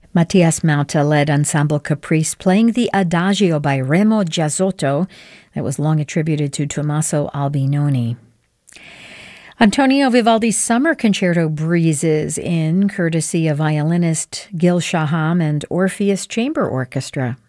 Mattias Mauta led Ensemble Caprice playing the Adagio by Remo Giazzotto that was long attributed to Tommaso Albinoni. Antonio Vivaldi's Summer Concerto breezes in, courtesy of violinist Gil Shaham and Orpheus Chamber Orchestra.